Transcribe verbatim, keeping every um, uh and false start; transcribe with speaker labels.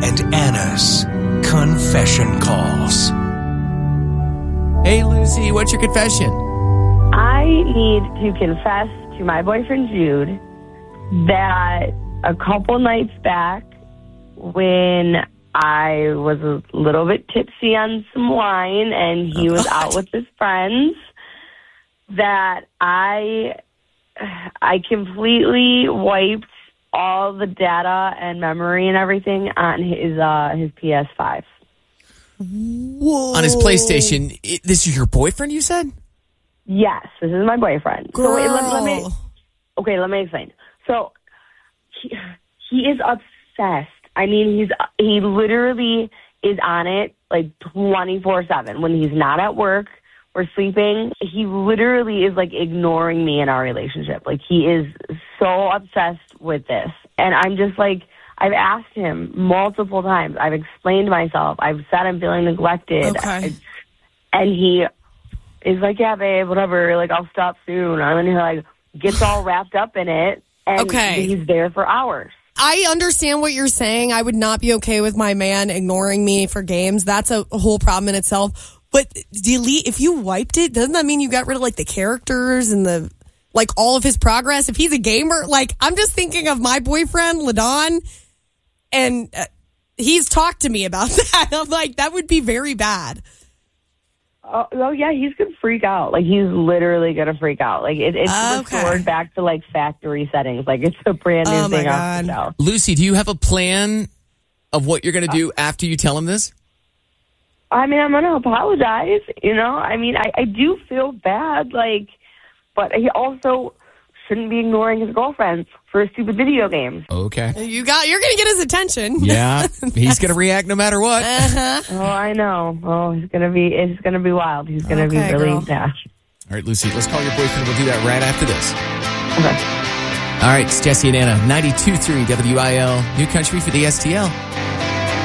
Speaker 1: and Anna's Confession Calls.
Speaker 2: Hey, Lucy, what's your confession?
Speaker 3: I need to confess to my boyfriend, Jude, that a couple nights back when I was a little bit tipsy on some wine and he was out with his friends, that I I completely wiped all the data and memory and everything on his uh, his P S five.
Speaker 2: Whoa. On his PlayStation. It, this is your boyfriend, you said?
Speaker 3: Yes, this is my boyfriend.
Speaker 2: Girl.
Speaker 3: So wait, let, let me. Okay, let me explain. So he, he is obsessed. I mean, he's he literally is on it like twenty-four seven. When he's not at work or sleeping, he literally is like ignoring me in our relationship. Like, he is so obsessed with this. And I'm just like, I've asked him multiple times. I've explained myself. I've said I'm feeling neglected.
Speaker 4: Okay.
Speaker 3: And he is like, yeah, babe, whatever. Like, I'll stop soon. And then he like gets all wrapped up in it. And
Speaker 4: Okay.
Speaker 3: he's there for hours.
Speaker 4: I understand what you're saying. I would not be okay with my man ignoring me for games. That's a whole problem in itself. But delete, if you wiped it, doesn't that mean you got rid of like the characters and the, like all of his progress? If he's a gamer, like I'm just thinking of my boyfriend, LaDon, and uh, he's talked to me about that. I'm like, that would be very bad.
Speaker 3: Oh, oh yeah, he's gonna freak out. Like, he's literally gonna freak out. Like, it, it's
Speaker 4: Okay.
Speaker 3: restored back to like factory settings. Like, it's a brand new
Speaker 4: Oh, my
Speaker 3: thing off the
Speaker 4: God.
Speaker 3: shelf.
Speaker 2: Lucy, do you have a plan of what you're going to do after you tell him this?
Speaker 3: I mean, I'm gonna apologize. You know, I mean, I, I do feel bad. Like, but he also shouldn't be ignoring his girlfriends for stupid video games.
Speaker 2: Okay.
Speaker 4: You got, you're going to get his attention.
Speaker 2: Yeah, he's going to react no matter what.
Speaker 4: Uh-huh.
Speaker 3: Oh, I know. Oh, he's gonna be. It's gonna be wild. He's gonna
Speaker 4: Okay,
Speaker 3: be really
Speaker 4: girl.
Speaker 3: yeah.
Speaker 2: All right, Lucy, let's call your boyfriend. We'll do that right after this.
Speaker 3: Okay.
Speaker 2: All right, it's Jesse and Anna, ninety-two point three W I L, New Country for the S T L.